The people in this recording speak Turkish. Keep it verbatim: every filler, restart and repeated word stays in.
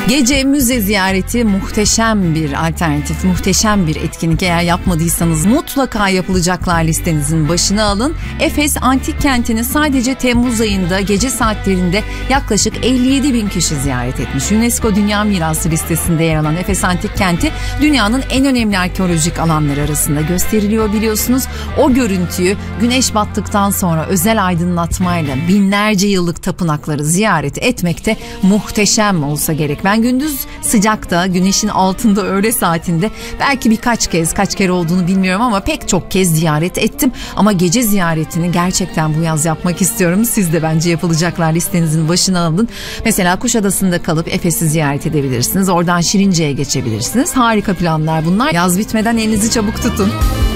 Gece müze ziyareti muhteşem bir alternatif, muhteşem bir etkinlik. Eğer yapmadıysanız mutlaka yapılacaklar listenizin başına alın. Efes Antik Kenti'ni sadece Temmuz ayında gece saatlerinde yaklaşık elli yedi bin kişi ziyaret etmiş. UNESCO Dünya Mirası listesinde yer alan Efes Antik Kenti dünyanın en önemli arkeolojik alanları arasında gösteriliyor biliyorsunuz. O görüntüyü güneş battıktan sonra özel aydınlatmayla binlerce yıllık tapınakları ziyaret etmekte muhteşem olsa gerek. Ben gündüz sıcakta, güneşin altında, öğle saatinde belki birkaç kez, kaç kere olduğunu bilmiyorum ama pek çok kez ziyaret ettim. Ama gece ziyaretini gerçekten bu yaz yapmak istiyorum. Siz de bence yapılacaklar listenizin başına alın. Mesela Kuşadası'nda kalıp Efes'i ziyaret edebilirsiniz. Oradan Şirince'ye geçebilirsiniz. Harika planlar bunlar. Yaz bitmeden elinizi çabuk tutun.